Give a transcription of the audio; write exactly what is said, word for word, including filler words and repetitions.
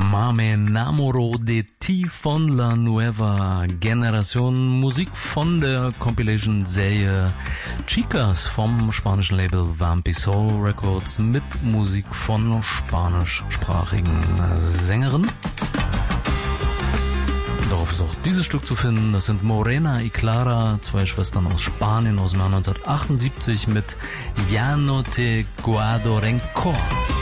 Me enamoro de ti von la nueva generación, Musik von der Compilation-Serie Chicas vom spanischen Label Vampi Soul Records mit Musik von spanischsprachigen Sängerinnen. Darauf ist auch dieses Stück zu finden. Das sind Morena y Clara, zwei Schwestern aus Spanien aus dem Jahr neunzehnhundertachtundsiebzig mit Ya no te guardo rencor.